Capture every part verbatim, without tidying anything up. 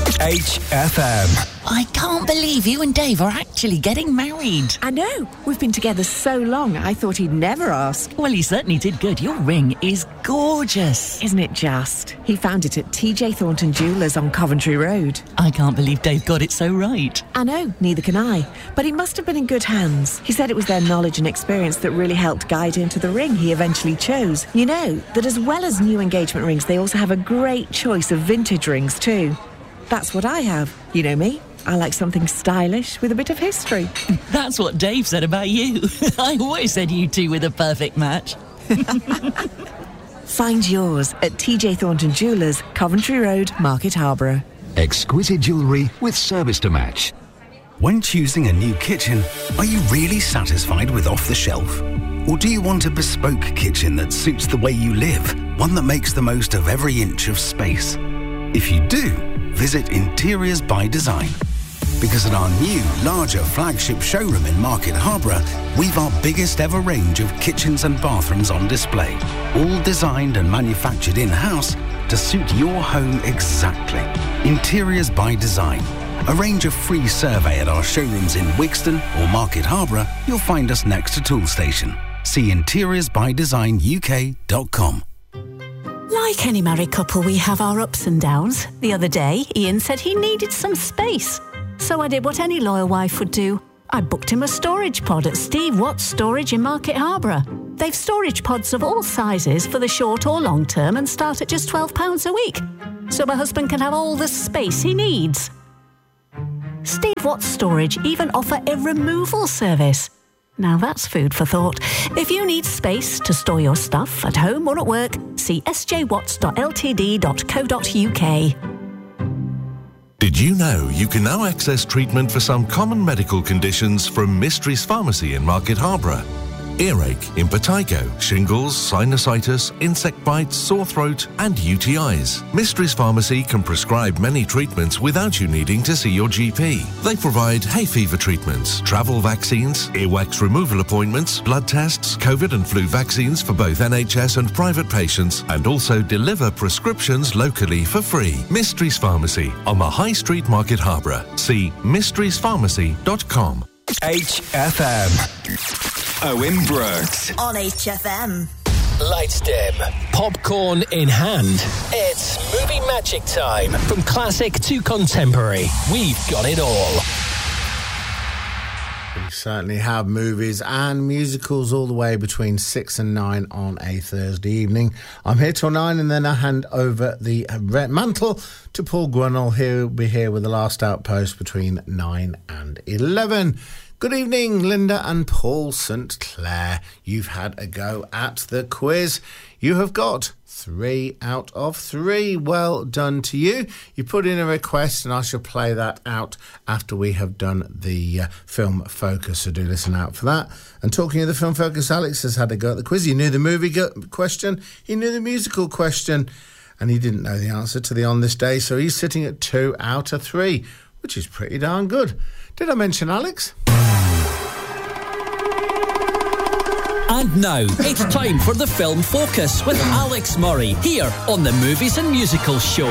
H F M. I can't believe you and Dave are actually getting married. I know. We've been together so long, I thought he'd never ask. Well, he certainly did good. Your ring is gorgeous. Isn't it just? He found it at T J Thornton Jewellers on Coventry Road. I can't believe Dave got it so right. I know, neither can I. But he must have been in good hands. He said it was their knowledge and experience that really helped guide him to the ring he eventually chose. You know, that as well as new engagement rings, they also have a great choice of vintage rings too. That's what I have. You know me. I like something stylish with a bit of history. That's what Dave said about you. I always said you two were the perfect match. Find yours at T J Thornton Jewellers, Coventry Road, Market Harborough. Exquisite jewellery with service to match. When choosing a new kitchen, are you really satisfied with off the shelf? Or do you want a bespoke kitchen that suits the way you live? One that makes the most of every inch of space? If you do, visit Interiors by Design. Because at our new, larger flagship showroom in Market Harborough, we've our biggest ever range of kitchens and bathrooms on display, all designed and manufactured in-house to suit your home exactly. Interiors by Design. Arrange a free survey at our showrooms in Wigston or Market Harborough. You'll find us next to Toolstation. See interiors by design U K dot com. Like any married couple, we have our ups and downs. The other day, Ian said he needed some space. So I did what any loyal wife would do. I booked him a storage pod at Steve Watts Storage in Market Harborough. They've storage pods of all sizes for the short or long term and start at just twelve pounds a week. So my husband can have all the space he needs. Steve Watts Storage even offer a removal service. Now that's food for thought. If you need space to store your stuff at home or at work, see s j watts dot l t d dot co dot u k. Did you know you can now access treatment for some common medical conditions from Mysteries Pharmacy in Market Harborough? Earache, impetigo, shingles, sinusitis, insect bites, sore throat and U T Is. Mysteries Pharmacy can prescribe many treatments without you needing to see your G P. They provide hay fever treatments, travel vaccines, earwax removal appointments, blood tests, COVID and flu vaccines for both N H S and private patients, and also deliver prescriptions locally for free. Mysteries Pharmacy on the High Street, Market Harborough. See mysteries pharmacy dot com. H F M. Owen Brooks. On H F M. Lights dim, popcorn in hand. It's movie magic time. From classic to contemporary, we've got it all. We certainly have movies and musicals all the way between six and nine on a Thursday evening. I'm here till nine, and then I hand over the mantle to Paul Grunnell. He'll be here with the last outpost between nine and eleven. Good evening, Linda and Paul Saint Clair. You've had a go at the quiz. You have got three out of three. Well done to you. You put in a request and I shall play that out after we have done the uh, film focus, so do listen out for that. And talking of the film focus, Alex has had a go at the quiz. He knew the movie go- question, he knew the musical question, and he didn't know the answer to the On This Day, so he's sitting at two out of three, which is pretty darn good. Did I mention Alex? And now, it's time for the Film Focus with Alex Murray, here on the Movies and Musicals Show.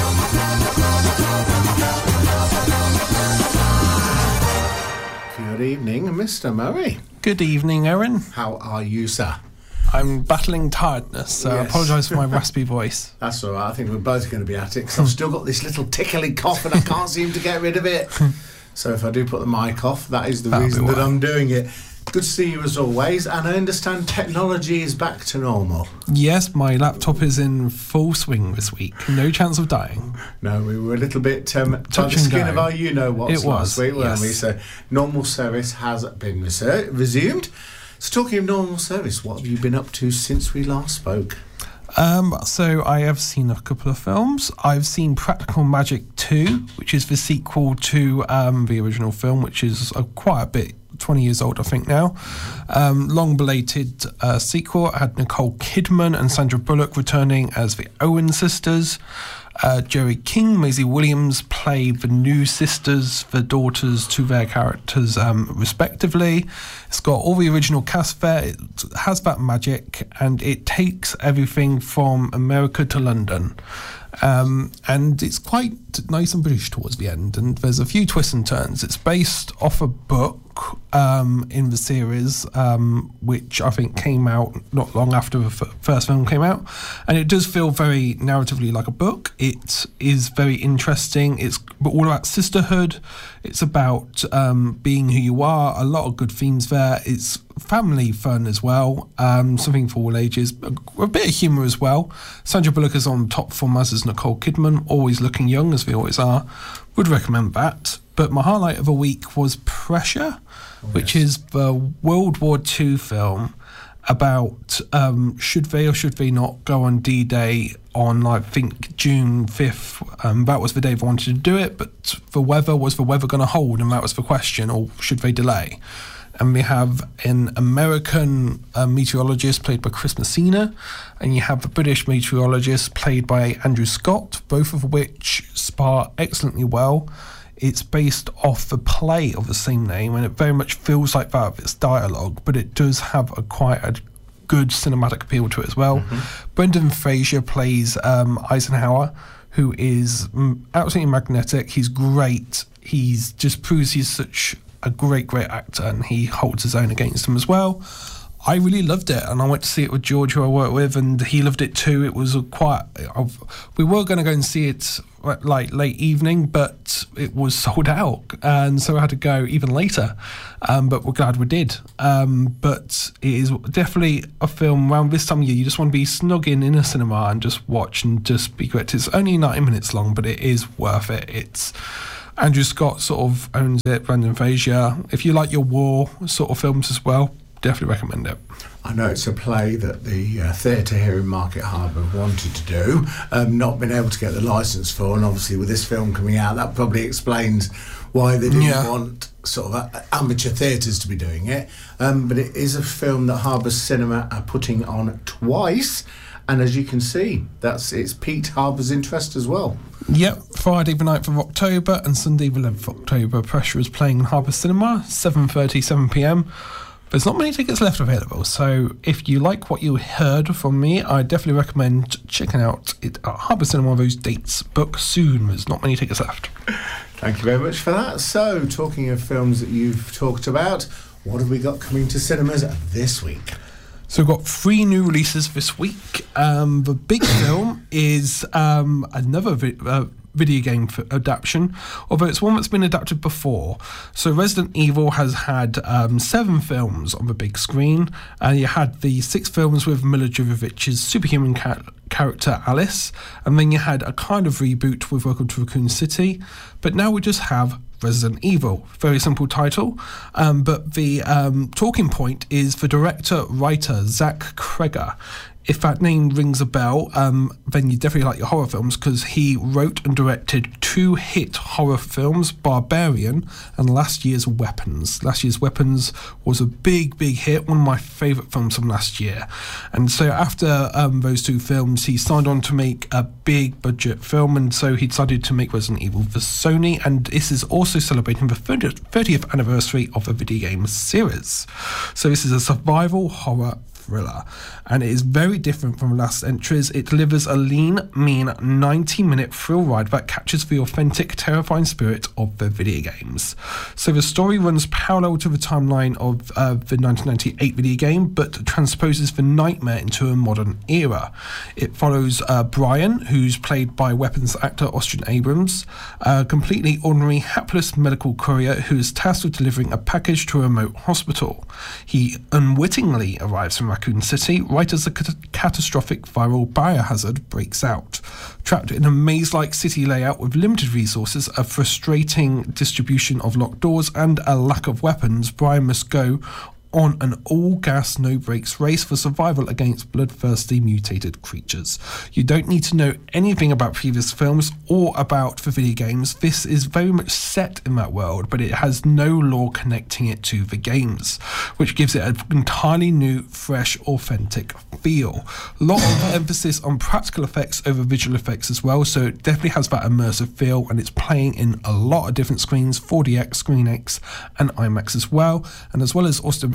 Good evening, Mister Murray. Good evening, Owen. How are you, sir? I'm battling tiredness, so yes. I apologise for my raspy voice. That's all right. I think we're both going to be at it, because I've still got this little tickly cough and I can't seem to get rid of it. So if I do put the mic off, that is the That'll reason that I'm doing it. Good to see you as always, and I understand technology is back to normal. Yes, my laptop is in full swing this week. No chance of dying. No, we were a little bit um, by the skin of our you-know-whats last week, weren't yes. we? So normal service has been reser- resumed. So talking of normal service, what have you been up to since we last spoke? Um, so I have seen a couple of films. I've seen Practical Magic two, which is the sequel to um, the original film, which is uh, quite a bit, twenty years old I think now. Um, long belated uh, sequel. I had Nicole Kidman and Sandra Bullock returning as the Owen sisters. Uh, Jerry King, Maisie Williams play the new sisters, the daughters to their characters um, respectively. It's got all the original cast there. It has that magic, and it takes everything from America to London. Um, and it's quite nice and British towards the end, and there's a few twists and turns. It's based off a book um, in the series, um, which I think came out not long after the f- first film came out, and it does feel very narratively like a book. It is very interesting. It's all about sisterhood. It's about um, being who you are. A lot of good themes there. It's family fun as well, um, something for all ages, a, a bit of humour as well. Sandra Bullock is on top form, as is Nicole Kidman, always looking young as they always are. Would recommend that. But my highlight of the week was Pressure, oh, which yes. is the World War Two film about um, should they or should they not go on D-Day on, I think, June fifth. Um, that was the day they wanted to do it, but the weather, was the weather going to hold, and that was the question, or should they delay? And we have an American uh, meteorologist played by Chris Messina, and you have the British meteorologist played by Andrew Scott, both of which spar excellently well. It's based off the play of the same name, and it very much feels like that with its dialogue, but it does have a quite a good cinematic appeal to it as well. Mm-hmm. Brendan Fraser plays um, Eisenhower, who is absolutely magnetic. He's great. He's just proves he's such a great, great actor, and he holds his own against him as well. I really loved it, and I went to see it with George, who I work with, and he loved it too. It was a quite... We were going to go and see it like late evening, but it was sold out, and so I had to go even later. Um, but we're glad we did. Um, but it is definitely a film around this time of year. You just want to be snug in in a cinema and just watch and just be great. It's only ninety minutes long, but it is worth it. It's... Andrew Scott sort of owns it, Brendan Fraser. If you like your war sort of films as well, definitely recommend it. I know it's a play that the uh, theatre here in Market Harbour wanted to do, um, not been able to get the licence for, and obviously with this film coming out, that probably explains why they didn't yeah. want sort of uh, amateur theatres to be doing it. Um, but it is a film that Harbour Cinema are putting on twice. And as you can see, that's it's piqued Harbour's interest as well. Yep, Friday the ninth of October and Sunday the eleventh of October. Pressure is playing in Harbour Cinema, seven thirty, seven p.m. There's not many tickets left available, so if you like what you heard from me, I definitely recommend checking out it at Harbour Cinema. Those dates book soon. There's not many tickets left. Thank you very much for that. So, talking of films that you've talked about, what have we got coming to cinemas this week? So we've got three new releases this week. Um, the big film is um, another vi- uh, video game f- adaptation, although it's one that's been adapted before. So Resident Evil has had um, seven films on the big screen, and you had the six films with Mila Jovovich's superhuman ca- character Alice, and then you had a kind of reboot with Welcome to Raccoon City, but now we just have Resident Evil. Very simple title, um, but the um, talking point is the director-writer Zach Cregger. If that name rings a bell, um, then you definitely like your horror films, because he wrote and directed two hit horror films, Barbarian and last year's Weapons. Last year's Weapons was a big, big hit, one of my favourite films from last year. And so after um, those two films, he signed on to make a big budget film, and so he decided to make Resident Evil for Sony, and this is also celebrating the thirtieth anniversary of the video game series. So this is a survival horror thriller, and it is very different from last entries. It delivers a lean, mean ninety minute thrill ride that captures the authentic, terrifying spirit of the video games. So the story runs parallel to the timeline of uh, the nineteen ninety-eight video game, but transposes the nightmare into a modern era. It follows uh, Brian, who's played by Weapons actor Austin Abrams, a completely ordinary, hapless medical courier who is tasked with delivering a package to a remote hospital. He unwittingly arrives from Raccoon City right as a cat- catastrophic viral biohazard breaks out. Trapped in a maze-like city layout with limited resources, a frustrating distribution of locked doors, and a lack of weapons, Brian must go on an all-gas, no-brakes race for survival against bloodthirsty mutated creatures. You don't need to know anything about previous films or about the video games. This is very much set in that world, but it has no lore connecting it to the games, which gives it an entirely new, fresh, authentic feel. A lot of emphasis on practical effects over visual effects as well, so it definitely has that immersive feel, and it's playing in a lot of different screens, four D X, Screen X, and IMAX as well, and as well as Austin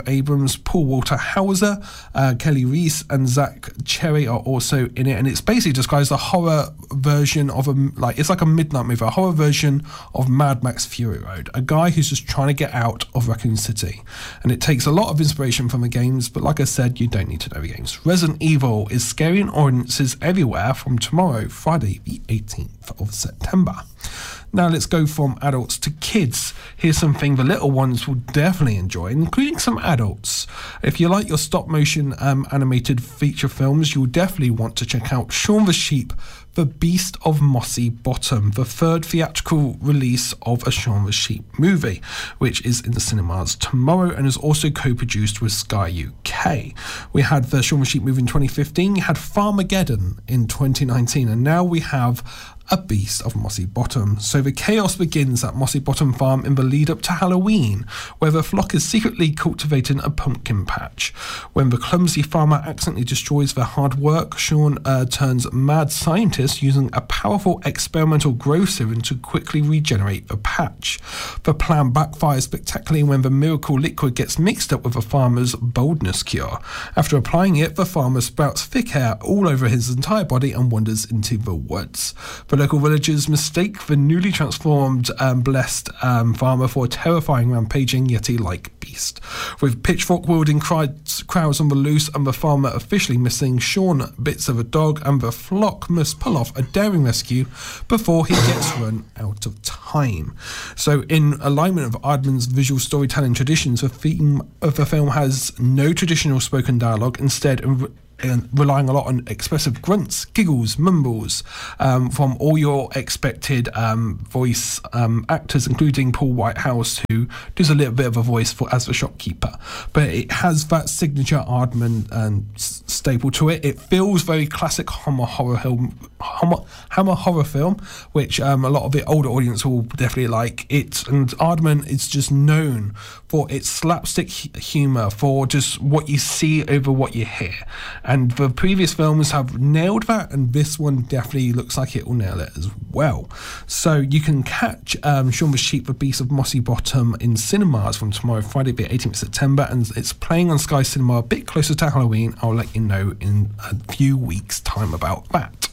Abrams, Paul Walter Hauser, uh, Kelly Reese, and Zach Cherry are also in it. And it's basically describes a horror version of a like it's like a midnight movie, a horror version of Mad Max Fury Road. A guy who's just trying to get out of Raccoon City, and it takes a lot of inspiration from the games. But like I said, you don't need to know the games. Resident Evil is scaring audiences everywhere from tomorrow, Friday, the eighteenth of September. Now let's go from adults to kids. Here's something the little ones will definitely enjoy, including some adults. If you like your stop motion um, animated feature films, you'll definitely want to check out Shaun the Sheep, The Beast of Mossy Bottom, the third theatrical release of a Shaun the Sheep movie, which is in the cinemas tomorrow and is also co-produced with Sky U K. We had the Shaun the Sheep movie in twenty fifteen, you had Farmageddon in twenty nineteen, and now we have A Beast of Mossy Bottom. So the chaos begins at Mossy Bottom Farm in the lead up to Halloween, where the flock is secretly cultivating a pumpkin patch. When the clumsy farmer accidentally destroys their hard work, Shaun uh, turns mad scientist using a powerful experimental grow serum to quickly regenerate the patch. The plan backfires spectacularly when the miracle liquid gets mixed up with the farmer's boldness cure. After applying it, the farmer sprouts thick hair all over his entire body and wanders into the woods. The local villagers mistake the newly transformed um, blessed um, farmer for a terrifying rampaging Yeti-like beast. With pitchfork-wielding crowds, crowds on the loose and the farmer officially missing, Shaun bits of a dog and the flock must pull off a daring rescue before he gets run out of time. So in alignment of Aardman's visual storytelling traditions, the theme of the film has no traditional spoken dialogue, instead and relying a lot on expressive grunts, giggles, mumbles um, from all your expected um, voice um, actors, including Paul Whitehouse, who does a little bit of a voice for as the shopkeeper. But it has that signature Aardman um, s- staple to it. It feels very classic Hammer horror film, Hammer, Hammer horror film, which um, a lot of the older audience will definitely like it. And Aardman is just known for its slapstick humour, for just what you see over what you hear. And the previous films have nailed that, and this one definitely looks like it will nail it as well. So you can catch um, Shaun the Sheep, The Beast of Mossy Bottom in cinemas from tomorrow, Friday, the eighteenth of September, and it's playing on Sky Cinema a bit closer to Halloween. I'll let you know in a few weeks' time about that.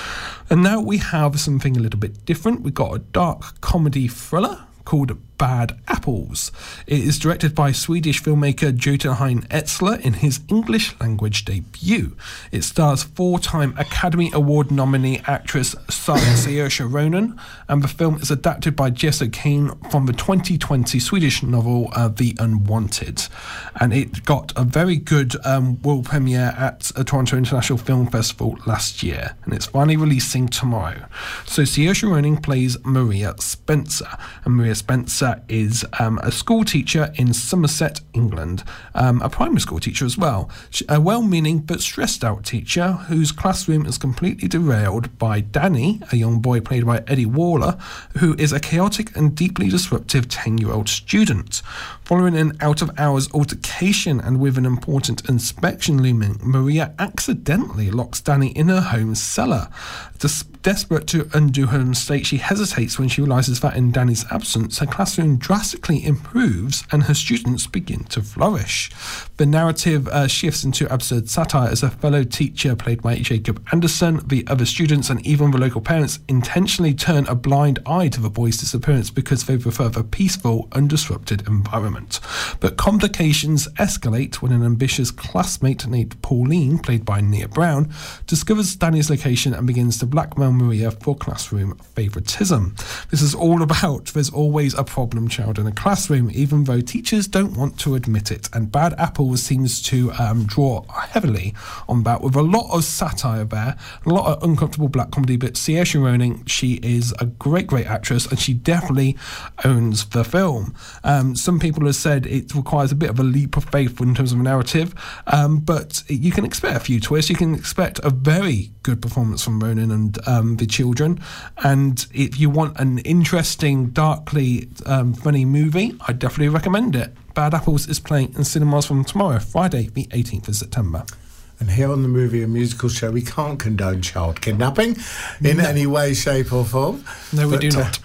And now we have something a little bit different. We've got a dark comedy thriller called Bad Apples. It is directed by Swedish filmmaker Jotunheim Etzler in his English language debut. It stars four-time Academy Award nominee actress Saoirse Ronan, and the film is adapted by Jessica Kane from the twenty twenty Swedish novel uh, The Unwanted. And it got a very good um, world premiere at a Toronto International Film Festival last year, and it's finally releasing tomorrow. So Saoirse Ronan plays Maria Spencer, and Maria Spencer is um, a school teacher in Somerset, England, um, a primary school teacher as well. She, a well-meaning but stressed-out teacher whose classroom is completely derailed by Danny, a young boy played by Eddie Waller, who is a chaotic and deeply disruptive ten-year-old student. Following an out-of-hours altercation and with an important inspection looming, Maria accidentally locks Danny in her home cellar. Des- desperate to undo her mistake, she hesitates when she realises that in Danny's absence, her classroom drastically improves and her students begin to flourish. The narrative uh, shifts into absurd satire as a fellow teacher played by Jacob Anderson, the other students and even the local parents intentionally turn a blind eye to the boy's disappearance because they prefer the peaceful, undisrupted environment. But complications escalate when an ambitious classmate named Pauline, played by Nia Brown, discovers Danny's location and begins to blackmail Maria for classroom favouritism. This is all about there's always a problem child in a classroom, even though teachers don't want to admit it. And Bad Apples seems to um, draw heavily on that, with a lot of satire there, a lot of uncomfortable black comedy. But Saoirse Ronan, she is a great, great actress, and she definitely owns the film. Um, some people have said it requires a bit of a leap of faith in terms of a narrative, um, but you can expect a few twists. You can expect a very good performance from Ronan and um, the children. And if you want an interesting, darkly um, funny movie, I definitely recommend it. Bad Apples is playing in cinemas from tomorrow, Friday, the eighteenth of September. And here on the Movie and Musical Show, we can't condone child kidnapping in no. any way, shape or form. No, we but, do not. Uh,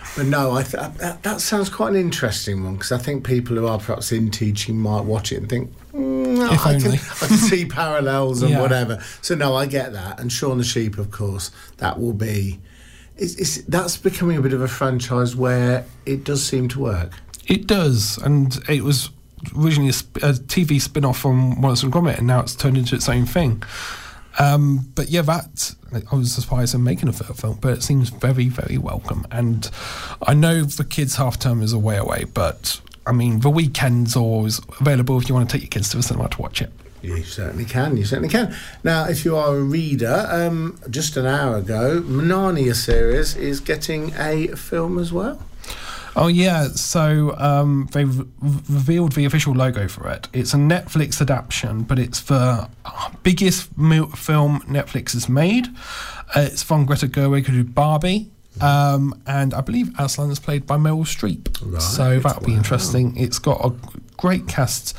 But no, I th- that, that sounds quite an interesting one, because I think people who are perhaps in teaching might watch it and think, mm, If I, only. can, I can see parallels and Yeah. whatever. So no, I get that. And Shaun the Sheep, of course, that will be... It's, it's, that's becoming a bit of a franchise where it does seem to work. It does, and it was originally a, sp- a T V spin-off from Wallace and Gromit, and now it's turned into its own thing. Um, but yeah, that I was surprised in making a third film, but it seems very, very welcome. And I know the kids' half term is a way away, but I mean the weekend's always available if you want to take your kids to the cinema to watch it. You certainly can, you certainly can. Now, if you are a reader, um, just an hour ago, Narnia series is getting a film as well. Oh yeah, so um, they've re- revealed the official logo for it. It's a Netflix adaptation, but it's the biggest mo- film Netflix has made. Uh, it's from Greta Gerwig, who did Barbie, um, and I believe Aslan is played by Meryl Streep. Right, So that'll be wow. interesting. It's got a great cast,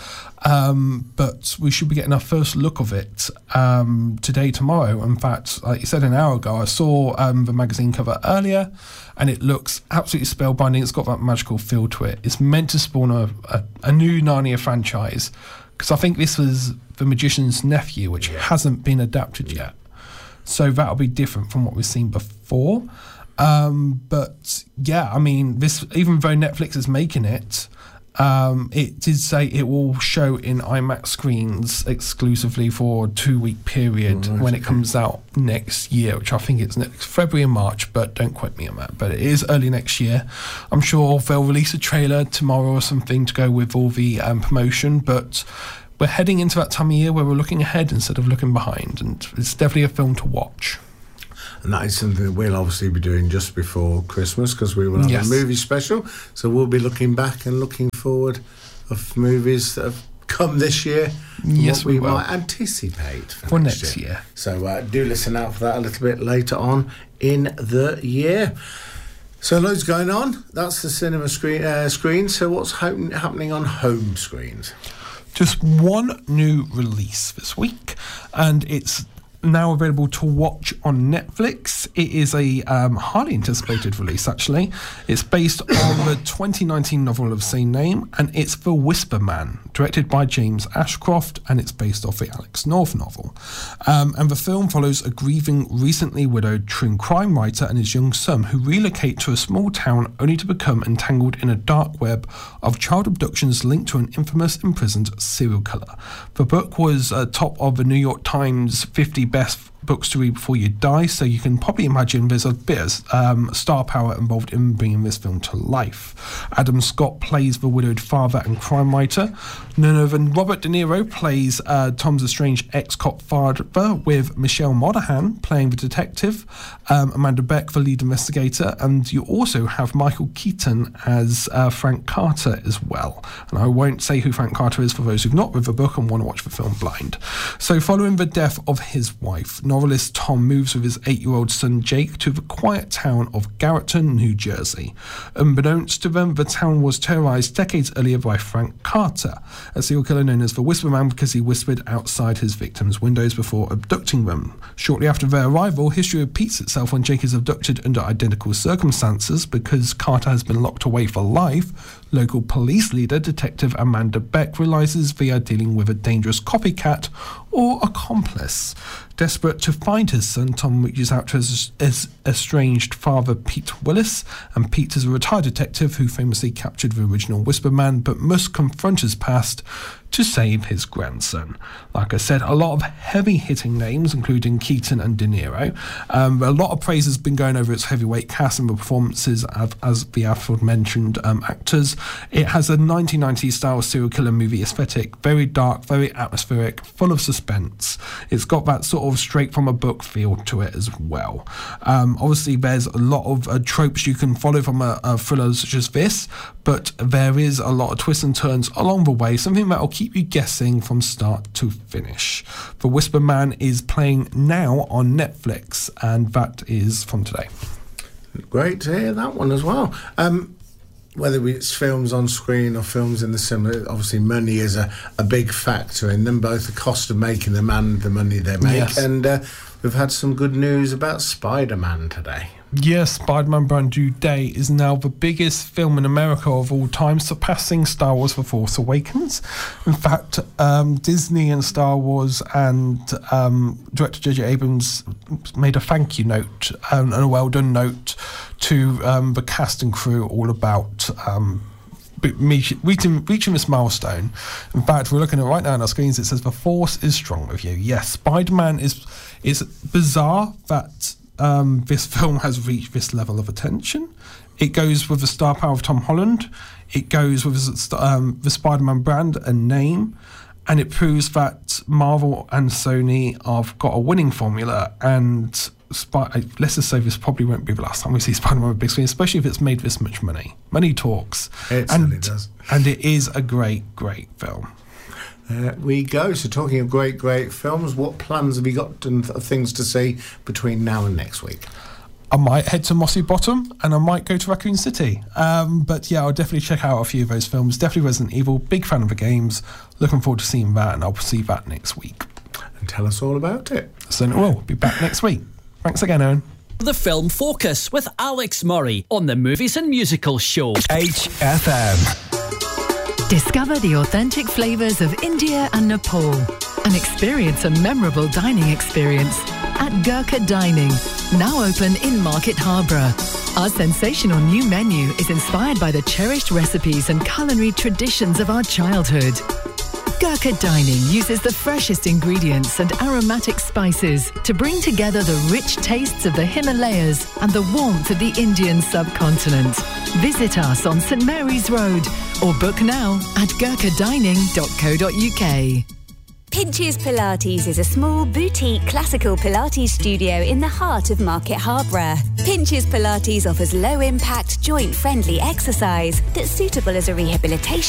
um, but we should be getting our first look of it um, today, tomorrow. In fact, like you said an hour ago, I saw um, the magazine cover earlier, and it looks absolutely spellbinding. It's got that magical feel to it. It's meant to spawn a, a, a new Narnia franchise, because I think this was The Magician's Nephew, which hasn't been adapted yet. So that'll be different from what we've seen before. Um, but yeah, I mean, this, even though Netflix is making it, Um, it did say it will show in IMAX screens exclusively for a two-week period Oh, right, when it okay. comes out next year, which I think it's next February and March, but don't quote me on that. But it is early next year. I'm sure they'll release a trailer tomorrow or something to go with all the um, promotion, but we're heading into that time of year where we're looking ahead instead of looking behind, and it's definitely a film to watch. And that is something that we'll obviously be doing just before Christmas, because we will have Yes. a movie special. So we'll be looking back and looking forward of movies that have come this year. and Yes, what we we will. might anticipate for, For next, next year. year. So uh, do listen out for that a little bit later on in the year. So loads going on. That's the cinema screen. Uh, screen. So what's ho- happening on home screens? Just one new release this week, and it's now available to watch on Netflix. It is a um, highly anticipated release, actually. It's based on the twenty nineteen novel of the same name, and it's The Whisper Man, directed by James Ashcroft, and it's based off the Alex North novel. Um, and the film follows a grieving, recently widowed true crime writer and his young son who relocate to a small town only to become entangled in a dark web of child abductions linked to an infamous imprisoned serial killer. The book was uh, top of the New York Times fifty best books to read before you die, so you can probably imagine there's a bit of um, star power involved in bringing this film to life. Adam Scott plays the widowed father and crime writer. None other than Robert De Niro plays uh, Tom's estranged ex-cop father, with Michelle Monaghan playing the detective, um, Amanda Beck the lead investigator, and you also have Michael Keaton as uh, Frank Carter as well. And I won't say who Frank Carter is for those who've not read the book and want to watch the film blind. So following the death of his wife, novelist Tom moves with his eight-year-old son Jake to the quiet town of Garretton, New Jersey. Unbeknownst to them, the town was terrorized decades earlier by Frank Carter, a serial killer known as the Whisper Man because he whispered outside his victims' windows before abducting them. Shortly after their arrival, history repeats itself when Jake is abducted under identical circumstances. Because Carter has been locked away for life, local police leader Detective Amanda Beck realizes they are dealing with a dangerous copycat or accomplice. Desperate to find his son, Tom reaches out to his, his estranged father, Pete Willis, and Pete is a retired detective who famously captured the original Whisper Man, but must confront his past to save his grandson. Like I said, a lot of heavy-hitting names, including Keaton and De Niro. Um, a lot of praise has been going over its heavyweight cast and the performances of, as the aforementioned um, actors. It has a nineteen nineties style serial killer movie aesthetic, very dark, very atmospheric, full of suspense. It's got that sort of straight from a book feel to it as well. Um, obviously, there's a lot of uh, tropes you can follow from a, a thriller such as this, but there is a lot of twists and turns along the way, something that will keep you guessing from start to finish. The Whisper Man is playing now on Netflix, and that is from today. Great to hear that one as well. Um, whether it's films on screen or films in the cinema, obviously money is a, a big factor in them, both the cost of making them and the money they make. Yes. And uh, we've had some good news about Spider-Man today. Yes, Spider-Man Brand New Day is now the biggest film in America of all time, surpassing Star Wars The Force Awakens. In fact, um, Disney and Star Wars and um, director J J Abrams made a thank you note um, and a well done note to um, the cast and crew all about um, reaching, reaching this milestone. In fact, we're looking at right now on our screens, it says the Force is strong with you. Yes, Spider-Man is, is bizarre that Um, this film has reached this level of attention. It goes with the star power of Tom Holland. It goes with um, the Spider-Man brand and name, and it proves that Marvel and Sony have got a winning formula. And Spy- let's just say this probably won't be the last time we see Spider-Man on a big screen, especially if it's made this much money. Money talks. It and, certainly does. And it is a great, great film. There we go. So talking of great, great films, what plans have you got and th- things to see between now and next week? I might head to Mossy Bottom and I might go to Raccoon City. Um, but yeah, I'll definitely check out a few of those films. Definitely Resident Evil, big fan of the games. Looking forward to seeing that, and I'll see that next week. And tell us all about it. So we'll be back next week. Thanks again, Owen. The Film Focus with Alex Murray on the Movies and Musicals show. H F M. Discover the authentic flavours of India and Nepal and experience a memorable dining experience at Gurkha Dining, now open in Market Harborough. Our sensational new menu is inspired by the cherished recipes and culinary traditions of our childhood. Gurkha Dining uses the freshest ingredients and aromatic spices to bring together the rich tastes of the Himalayas and the warmth of the Indian subcontinent. Visit us on St Mary's Road or book now at gurkha dining dot co dot uk. Pinches Pilates is a small boutique classical Pilates studio in the heart of Market Harborough. Pinches Pilates offers low-impact, joint-friendly exercise that's suitable as a rehabilitation